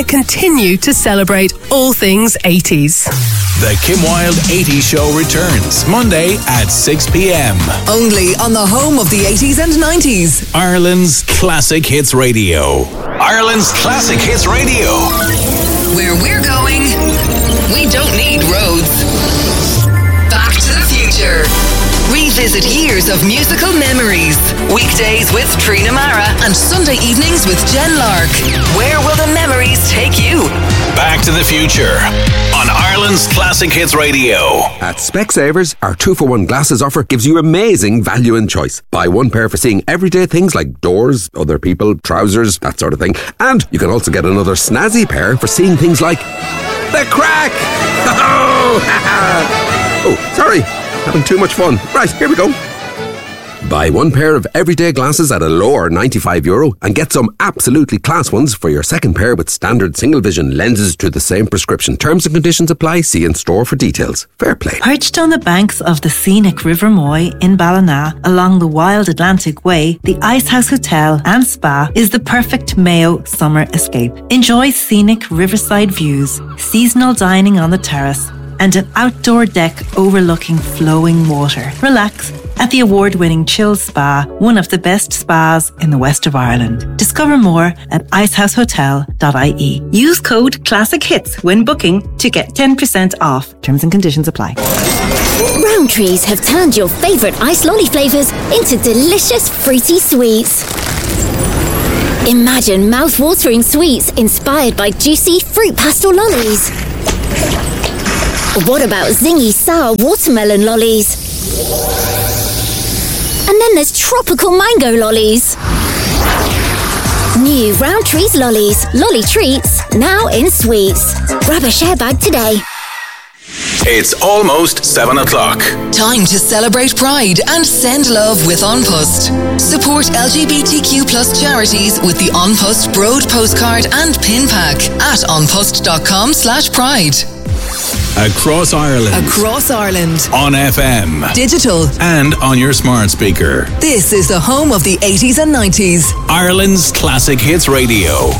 Continue to celebrate all things 80s. The Kim Wilde 80s Show returns Monday at 6 p.m. Only on the home of the 80s and 90s. Ireland's Classic Hits Radio. Ireland's Classic Hits Radio. Where we're going, we don't need roads. Back to the Future. Revisit years of musical memories. Weekdays with Trina Mara and Sunday evenings with Jen Lark. Where will the memories take you? Back to the Future on Ireland's Classic Hits Radio. At Specsavers, our 2-for-1 glasses offer gives you amazing value and choice. Buy one pair for seeing everyday things like doors, other people, trousers, that sort of thing. And you can also get another snazzy pair for seeing things like the crack. Oh, sorry. Having too much fun. Right, here we go. Buy one pair of everyday glasses at a lower €95 and get some absolutely class ones for your second pair with standard single vision lenses to the same prescription. Terms and conditions apply. See in store for details. Fair play. Perched on the banks of the scenic River Moy in Ballina along the wild Atlantic Way, the Icehouse Hotel and Spa is the perfect Mayo summer escape. Enjoy scenic riverside views, seasonal dining on the terrace, and an outdoor deck overlooking flowing water. Relax at the award-winning Chill Spa, one of the best spas in the west of Ireland. Discover more at icehousehotel.ie. Use code ClassicHits when booking to get 10% off. Terms and conditions apply. Rowntrees have turned your favourite ice lolly flavours into delicious fruity sweets. Imagine mouth-watering sweets inspired by juicy fruit pastel lollies. What about zingy sour watermelon lollies? And then there's tropical mango lollies. New Rowntrees lollies, lolly treats, now in sweets. Grab a share bag today. It's almost 7 o'clock. Time to celebrate Pride and send love with An Post. Support LGBTQ+ charities with the An Post Broad postcard and pin pack at anpost.com/pride. Across Ireland. Across Ireland. On FM. Digital. And on your smart speaker. This is the home of the 80s and 90s. Ireland's Classic Hits Radio.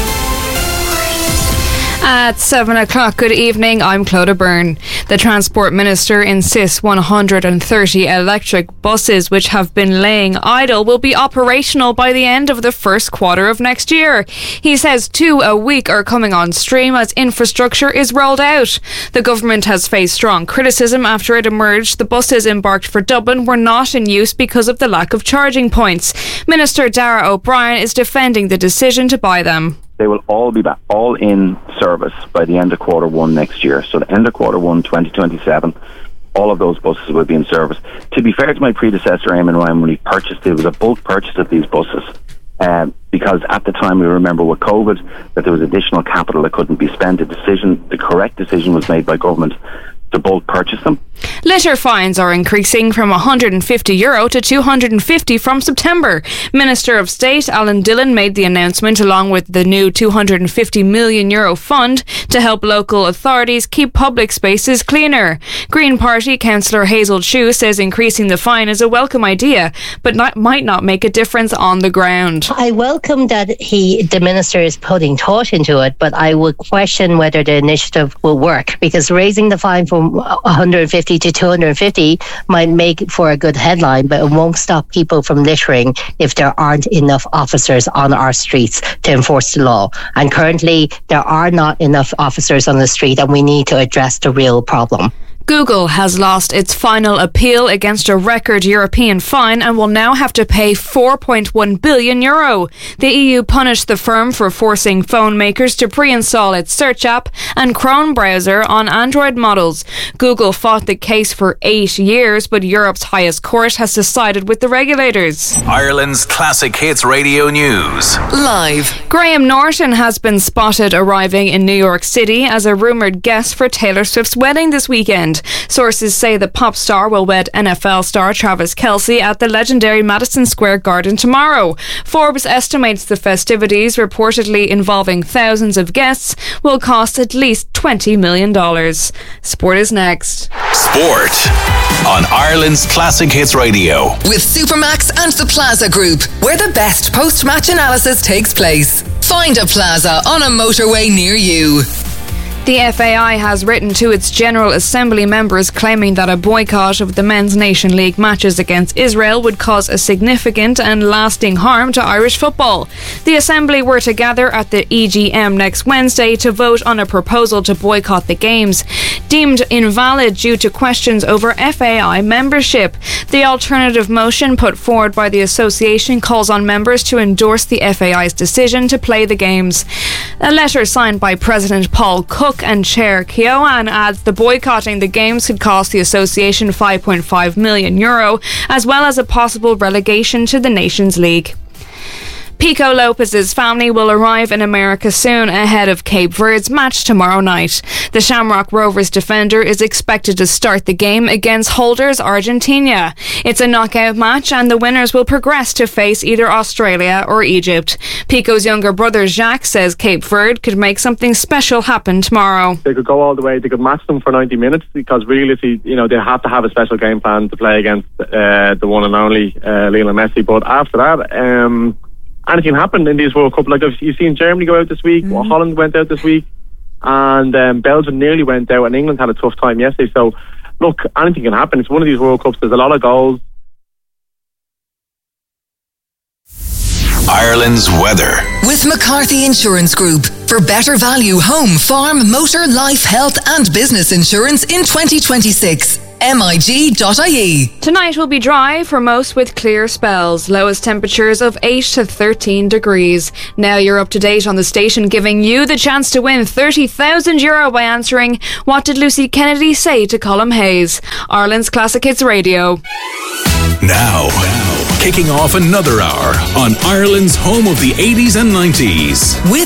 At 7 o'clock, good evening, I'm Clodagh Byrne. The Transport Minister insists 130 electric buses which have been laying idle will be operational by the end of the first quarter of next year. He says 2 a week are coming on stream as infrastructure is rolled out. The government has faced strong criticism after it emerged the buses embarked for Dublin were not in use because of the lack of charging points. Minister Darragh O'Brien is defending the decision to buy them. They will all be back, all in service by the end of quarter one next year. So the end of quarter one 2027, all of those buses will be in service. To be fair to my predecessor, Eamon Ryan, when he purchased it was a bulk purchase of these buses. Because at the time, we remember with COVID, that there was additional capital that couldn't be spent. The correct decision was made by government to bulk purchase them. Litter fines are increasing from €150 to €250 from September. Minister of State Alan Dillon made the announcement along with the new €250 million fund to help local authorities keep public spaces cleaner. Green Party councillor Hazel Chu says increasing the fine is a welcome idea, but might not make a difference on the ground. I welcome that the minister is putting thought into it, but I would question whether the initiative will work, because raising the fine from 150 to 250 might make for a good headline, but it won't stop people from littering if there aren't enough officers on our streets to enforce the law. And currently there are not enough officers on the street, and we need to address the real problem. Google has lost its final appeal against a record European fine and will now have to pay €4.1 billion. The EU punished the firm for forcing phone makers to pre-install its search app and Chrome browser on Android models. Google fought the case for 8 years, but Europe's highest court has decided with the regulators. Ireland's Classic Hits Radio News. Live. Graham Norton has been spotted arriving in New York City as a rumoured guest for Taylor Swift's wedding this weekend. Sources say the pop star will wed NFL star Travis Kelce at the legendary Madison Square Garden tomorrow. Forbes estimates the festivities, reportedly involving thousands of guests, will cost at least $20 million. Sport is next. Sport on Ireland's Classic Hits Radio. With Supermax and the Plaza Group, where the best post-match analysis takes place. Find a plaza on a motorway near you. The FAI has written to its General Assembly members claiming that a boycott of the Men's Nation League matches against Israel would cause a significant and lasting harm to Irish football. The Assembly were to gather at the EGM next Wednesday to vote on a proposal to boycott the games, deemed invalid due to questions over FAI membership. The alternative motion put forward by the association calls on members to endorse the FAI's decision to play the games. A letter signed by President Paul Cook and Chair Keohane adds the boycotting the games could cost the association €5.5 million, as well as a possible relegation to the Nations League. Pico Lopez's family will arrive in America soon ahead of Cape Verde's match tomorrow night. The Shamrock Rovers defender is expected to start the game against holders Argentina. It's a knockout match and the winners will progress to face either Australia or Egypt. Pico's younger brother Jacques says Cape Verde could make something special happen tomorrow. They could go all the way, they could match them for 90 minutes because really, they have to have a special game plan to play against the one and only Lionel Messi. But after that, anything happened in these World Cup. Like you've seen Germany go out this week, Holland went out this week, and Belgium nearly went out, and England had a tough time yesterday. So, look, anything can happen. It's one of these World Cups. There's a lot of goals. Ireland's weather. With McCarthy Insurance Group. For better value home, farm, motor, life, health and business insurance in 2026. MIG.ie. Tonight will be dry for most with clear spells. Lowest temperatures of 8 to 13 degrees. Now you're up to date on the station, giving you the chance to win €30,000 by answering What Did Lucy Kennedy Say to Colm Hayes? Ireland's Classic Hits Radio. Now, kicking off another hour on Ireland's home of the 80s and 90s. With